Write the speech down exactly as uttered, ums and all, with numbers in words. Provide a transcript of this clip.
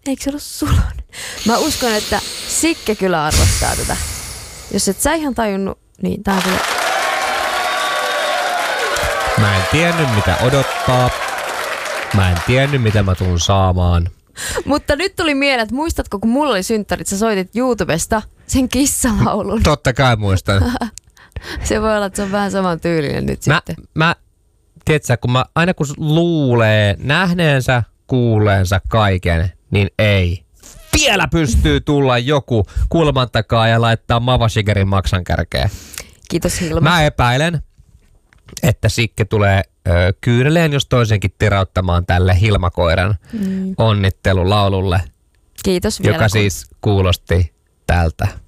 Eikö se ollut Sulonen? Mä uskon, että Sikke kyllä arvostaa tätä. Jos et sä ihan tajunnut, niin tää on kyllä... Mä en tiennyt mitä odottaa. Mä en tiennyt mitä mä tuun saamaan. Mutta nyt tuli mieleen, että muistatko, kun mulla oli synttärit, sä soitit YouTubesta sen kissalaulun. Totta kai muistan. Se voi olla, että se on vähän saman tyylinen nyt mä, sitten. Mä, tiedätkö, kun mä, aina kun luulee nähneensä, kuuleensa kaiken, niin ei. Vielä pystyy tulla joku kulman takaa ja laittaa Mava Shigerin maksan kärkeen. Kiitos Hilma. Mä epäilen, että Sikke tulee ö, kyyneleen jos toisenkin tirauttamaan tälle Hilmakoiran mm. onnittelulaululle. Kiitos vielä. Joka kun... siis kuulosti tältä.